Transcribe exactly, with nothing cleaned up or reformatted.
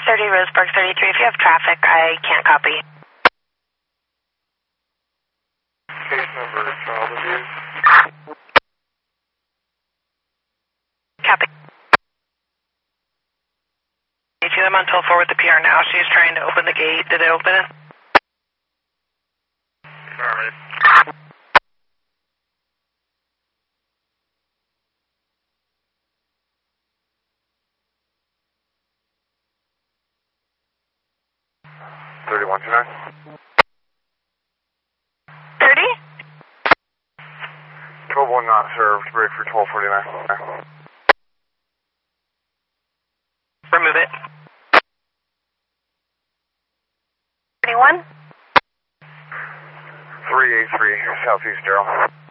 thirty Roseburg thirty-three. If you have traffic, I can't copy. Case number, child abuse. Copy. I'm on twelve four with the P R now. She's trying to open the gate. Did it open? Alright. thirty-one two nine. thirty? twelve one not served. Break for twelve forty-nine. Remove it. thirty-one? three eight three, Southeast Darrell.